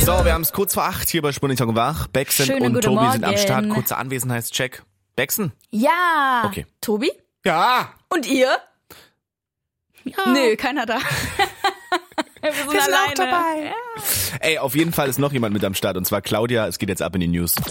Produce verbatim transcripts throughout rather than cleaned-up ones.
So, wir haben es kurz vor acht hier bei Sputnik Talk wach. Bexen Schönen und guten Tobi Morgen. sind am Start. Kurze Anwesenheitscheck. Bexen? Ja. Okay. Tobi? Ja. Und ihr? Ja. Nö, keiner da. Wir sind, Wir sind alleine. auch dabei. Ja. Ey, auf jeden Fall ist noch jemand mit am Start und zwar Claudia. Es geht jetzt ab in die News. M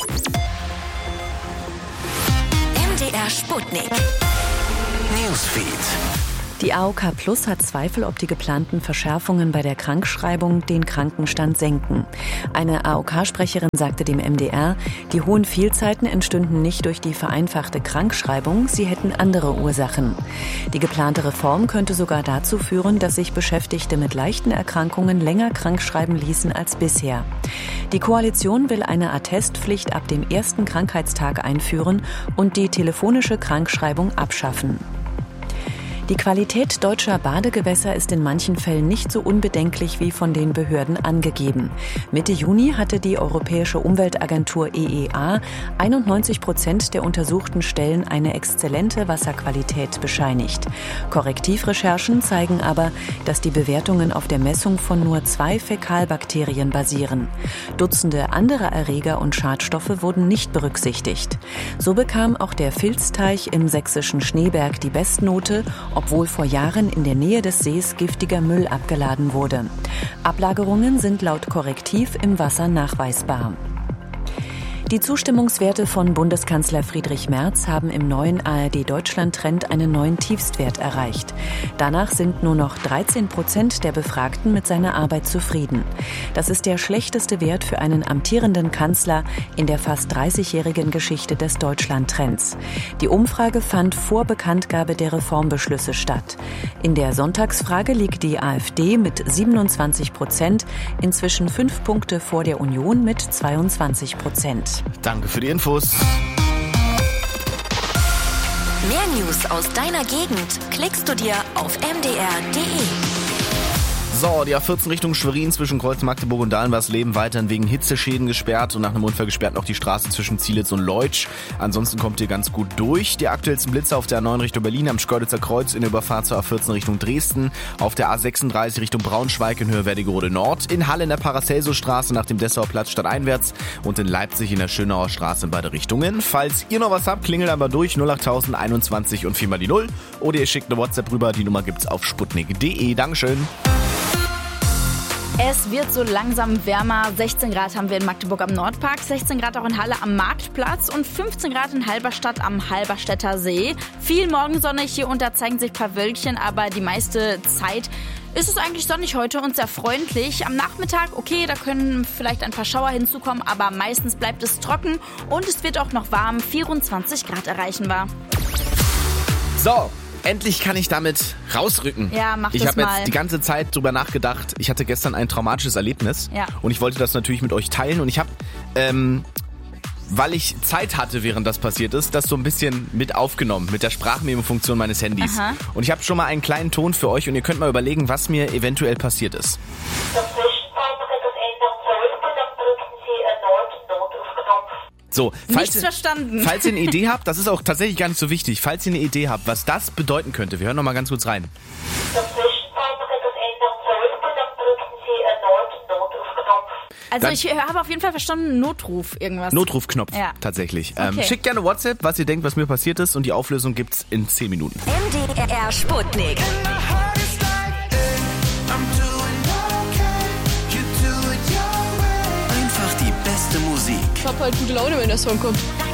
D R Sputnik. Newsfeed. Die A O K Plus hat Zweifel, ob die geplanten Verschärfungen bei der Krankschreibung den Krankenstand senken. Eine A O K-Sprecherin sagte dem M D R, die hohen Fehlzeiten entstünden nicht durch die vereinfachte Krankschreibung, sie hätten andere Ursachen. Die geplante Reform könnte sogar dazu führen, dass sich Beschäftigte mit leichten Erkrankungen länger krankschreiben ließen als bisher. Die Koalition will eine Attestpflicht ab dem ersten Krankheitstag einführen und die telefonische Krankschreibung abschaffen. Die Qualität deutscher Badegewässer ist in manchen Fällen nicht so unbedenklich wie von den Behörden angegeben. Mitte Juni hatte die Europäische Umweltagentur E E A einundneunzig Prozent der untersuchten Stellen eine exzellente Wasserqualität bescheinigt. Korrektivrecherchen zeigen aber, dass die Bewertungen auf der Messung von nur zwei Fäkalbakterien basieren. Dutzende andere Erreger und Schadstoffe wurden nicht berücksichtigt. So bekam auch der Filzteich im sächsischen Schneeberg die Bestnote, obwohl vor Jahren in der Nähe des Sees giftiger Müll abgeladen wurde. Ablagerungen sind laut Korrektiv im Wasser nachweisbar. Die Zustimmungswerte von Bundeskanzler Friedrich Merz haben im neuen A R D-Deutschland-Trend einen neuen Tiefstwert erreicht. Danach sind nur noch dreizehn Prozent der Befragten mit seiner Arbeit zufrieden. Das ist der schlechteste Wert für einen amtierenden Kanzler in der fast dreißigjährigen Geschichte des Deutschland-Trends. Die Umfrage fand vor Bekanntgabe der Reformbeschlüsse statt. In der Sonntagsfrage liegt die AfD mit siebenundzwanzig Prozent inzwischen fünf Punkte vor der Union mit zweiundzwanzig Prozent. Danke für die Infos. Mehr News aus deiner Gegend klickst du dir auf m d r punkt d e. So, die A vierzehn Richtung Schwerin zwischen Kreuz Magdeburg und Dahlenwas-Leben weiterhin wegen Hitzeschäden gesperrt und nach einem Unfall gesperrt noch die Straße zwischen Zielitz und Leutsch. Ansonsten kommt ihr ganz gut durch. Die aktuellsten Blitze auf der A neun Richtung Berlin am Schkeuditzer Kreuz in der Überfahrt zur A vierzehn Richtung Dresden, auf der A sechsunddreißig Richtung Braunschweig in Höhe Wernigerode Nord, in Halle in der Paracelso-Straße nach dem Dessauer Platz stadteinwärts und in Leipzig in der Schönauer Straße in beide Richtungen. Falls ihr noch was habt, klingelt aber durch null acht null null einundzwanzig und vier mal die null oder ihr schickt eine WhatsApp rüber, die Nummer gibt's auf sputnik punkt d e. Dankeschön. Es wird so langsam wärmer. sechzehn Grad haben wir in Magdeburg am Nordpark, sechzehn Grad auch in Halle am Marktplatz und fünfzehn Grad in Halberstadt am Halberstädter See. Viel Morgensonne hier und da zeigen sich ein paar Wölkchen, aber die meiste Zeit ist es eigentlich sonnig heute und sehr freundlich. Am Nachmittag, okay, da können vielleicht ein paar Schauer hinzukommen, aber meistens bleibt es trocken und es wird auch noch warm. vierundzwanzig Grad erreichen wir. So. Endlich kann ich damit rausrücken. Ja, mach das Ich habe mal. jetzt die ganze Zeit drüber nachgedacht. Ich hatte gestern ein traumatisches Erlebnis. Ja. Und ich wollte das natürlich mit euch teilen. Und ich habe, ähm, weil ich Zeit hatte, während das passiert ist, das so ein bisschen mit aufgenommen. Mit der Sprachmemo-Funktion meines Handys. Aha. Und ich habe schon mal einen kleinen Ton für euch. Und ihr könnt mal überlegen, was mir eventuell passiert ist. So, falls Nichts ihr, verstanden. falls ihr eine Idee habt, das ist auch tatsächlich gar nicht so wichtig, falls ihr eine Idee habt, was das bedeuten könnte, wir hören noch mal ganz kurz rein. Also Dann- ich habe auf jeden Fall verstanden, Notruf irgendwas. Notrufknopf, Ja. tatsächlich. Ähm, Okay. schickt gerne WhatsApp, was ihr denkt, was mir passiert ist und die Auflösung gibt's in zehn Minuten. M D R Sputnik. Einfach die beste Musik. Ich hab halt gute Laune, wenn der Song kommt. Dein